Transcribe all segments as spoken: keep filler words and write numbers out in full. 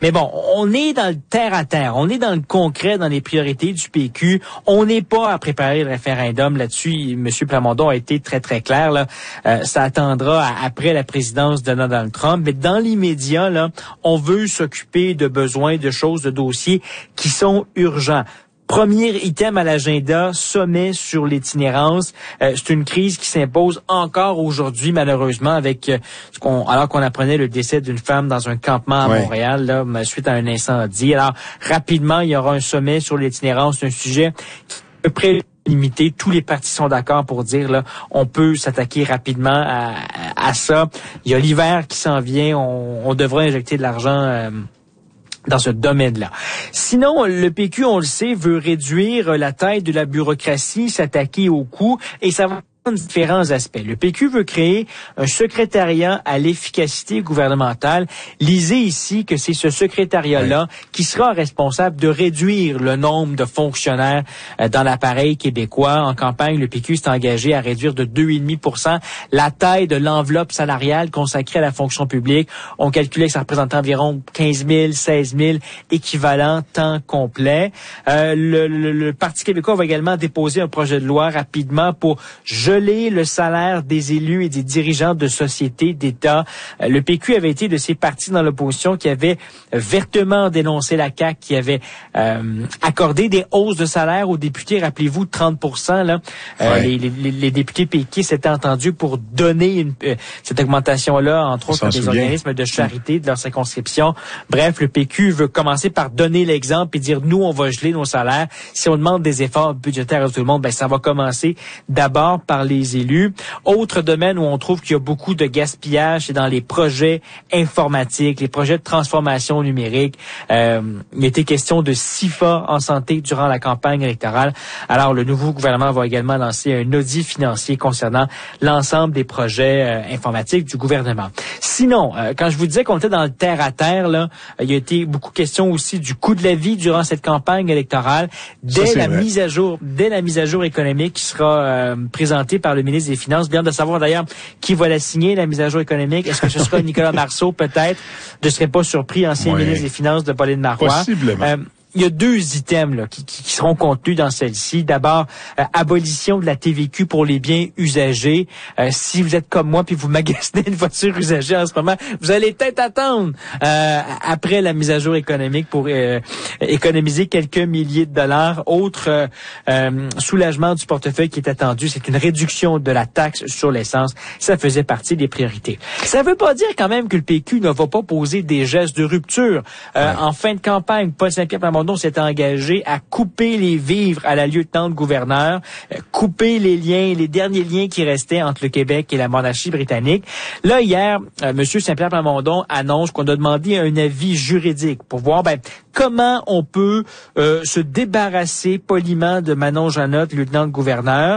Mais bon, on est dans le terre à terre, on est dans le concret, dans les priorités du P Q. On n'est pas à préparer le référendum là-dessus. M. Plamondon a été très, très clair. Là. Euh, ça attendra à, après la présidence de Donald Trump. Mais dans l'immédiat, là, on veut s'occuper de besoins, de choses, de dossiers qui sont urgents. Premier item à l'agenda, sommet sur l'itinérance. Euh, c'est une crise qui s'impose encore aujourd'hui, malheureusement, avec euh, ce qu'on, alors qu'on apprenait le décès d'une femme dans un campement à ouais. Montréal, là, suite à un incendie. Alors, rapidement, il y aura un sommet sur l'itinérance. C'est un sujet qui est à peu près limité. Tous les partis sont d'accord pour dire, là, on peut s'attaquer rapidement à, à ça. Il y a l'hiver qui s'en vient. On, on devrait injecter de l'argent euh, dans ce domaine-là. Sinon, le P Q, on le sait, veut réduire la taille de la bureaucratie, s'attaquer aux coûts, et ça va différents aspects. Le P Q veut créer un secrétariat à l'efficacité gouvernementale. Lisez ici que c'est ce secrétariat-là oui. qui sera responsable de réduire le nombre de fonctionnaires euh, dans l'appareil québécois. En campagne, le P Q s'est engagé à réduire de deux virgule cinq pour cent la taille de l'enveloppe salariale consacrée à la fonction publique. On calculait que ça représentait environ quinze mille, seize mille équivalents temps complet. Euh, le, le, le Parti québécois va également déposer un projet de loi rapidement pour geler le salaire des élus et des dirigeants de sociétés d'État. Le P Q avait été de ces partis dans l'opposition qui avaient vertement dénoncé la C A Q, qui avait euh, accordé des hausses de salaire aux députés. Rappelez-vous, trente pour cent. Là, euh, ouais. les, les, les députés P Q s'étaient entendus pour donner une, euh, cette augmentation-là, entre autres, à des souvient. organismes de charité de leur circonscription. Bref, le P Q veut commencer par donner l'exemple et dire, nous, on va geler nos salaires. Si on demande des efforts budgétaires à tout le monde, ben ça va commencer d'abord par les élus. Autre domaine où on trouve qu'il y a beaucoup de gaspillage, c'est dans les projets informatiques, les projets de transformation numérique. Euh, il était question de S I F A en santé durant la campagne électorale. Alors, le nouveau gouvernement va également lancer un audit financier concernant l'ensemble des projets euh, informatiques du gouvernement. Sinon, euh, quand je vous disais qu'on était dans le terre-à-terre, là, il y a été beaucoup question aussi du coût de la vie durant cette campagne électorale. Dès Ça, la vrai. mise à jour, dès la mise à jour économique qui sera euh, présentée par le ministre des Finances. Bien de savoir d'ailleurs qui va la signer, la mise à jour économique. Est-ce que ce sera Nicolas Marceau, peut-être? Je ne serais pas surpris, ancien oui. ministre des Finances de Pauline Marois. Possiblement. Euh, Il y a deux items là, qui, qui, qui seront contenus dans celle-ci. D'abord, euh, abolition de la T V Q pour les biens usagés. Euh, si vous êtes comme moi puis vous magasinez une voiture usagée en ce moment, vous allez peut-être attendre euh, après la mise à jour économique pour euh, économiser quelques milliers de dollars. Autre euh, euh, soulagement du portefeuille qui est attendu, c'est une réduction de la taxe sur l'essence. Ça faisait partie des priorités. Ça ne veut pas dire quand même que le P Q ne va pas poser des gestes de rupture. Euh, ouais. En fin de campagne, Paul Saint-Pierre Plamondon s'est engagé à couper les vivres à la lieutenant-gouverneur, euh, couper les liens, les derniers liens qui restaient entre le Québec et la monarchie britannique. Là, hier, euh, M. Saint-Pierre Plamondon annonce qu'on a demandé un avis juridique pour voir ben, comment on peut euh, se débarrasser poliment de Manon Janotte, lieutenant-gouverneur.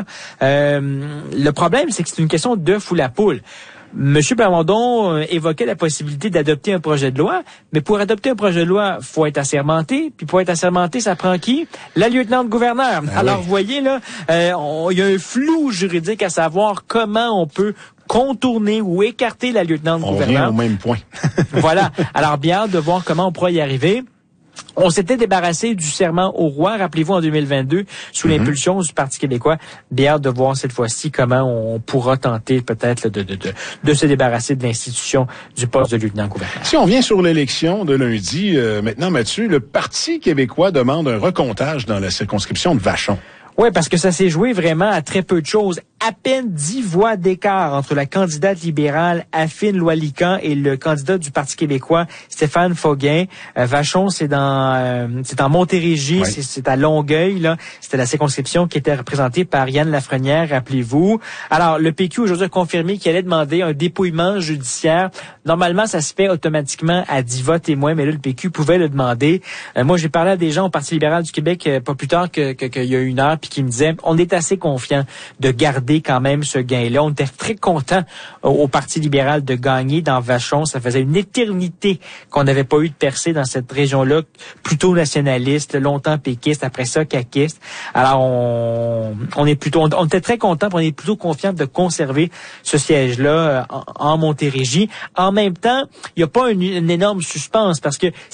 Euh, le problème, c'est que c'est une question d'œuf ou la poule. M. Plamondon évoquait la possibilité d'adopter un projet de loi, mais pour adopter un projet de loi, faut être assermenté, puis pour être assermenté, ça prend qui? La lieutenant-gouverneur. Ah Alors, oui. vous voyez, là, euh, on, il y a un flou juridique à savoir comment on peut contourner ou écarter la lieutenant-gouverneur. On vient au même point. Voilà. Alors, bien hâte de voir comment on pourra y arriver. On s'était débarrassé du serment au roi, rappelez-vous, en deux mille vingt-deux, sous mm-hmm. l'impulsion du Parti québécois. Bien hâte de voir cette fois-ci comment on pourra tenter peut-être de, de, de, de se débarrasser de l'institution du poste de lieutenant-gouverneur. Si on vient sur l'élection de lundi, euh, maintenant, Mathieu, le Parti québécois demande un recomptage dans la circonscription de Vachon. Oui, parce que ça s'est joué vraiment à très peu de choses. À peine dix voix d'écart entre la candidate libérale Affine Loilican et le candidat du Parti québécois Stéphane Faugain. Euh, Vachon, c'est dans euh, c'est en Montérégie, oui. c'est, c'est à Longueuil, là. C'était la circonscription qui était représentée par Yann Lafrenière, rappelez-vous. Alors, le P Q aujourd'hui a confirmé qu'il allait demander un dépouillement judiciaire. Normalement, ça se fait automatiquement à dix voix témoins, mais là, le P Q pouvait le demander. Euh, moi, j'ai parlé à des gens au Parti libéral du Québec euh, pas plus tard que, que, qu'il y a une heure, puis qui me disaient, on est assez confiant de garder quand même ce gain-là. On était très content au, au Parti libéral de gagner dans Vachon. Ça faisait une éternité qu'on n'avait pas eu de percée dans cette région-là, plutôt nationaliste, longtemps péquiste, après ça caquiste. Alors, on, on est plutôt, on, on était très content, on est plutôt confiant de conserver ce siège-là euh, en, en Montérégie. En même temps, il n'y a pas une, une énorme suspense parce que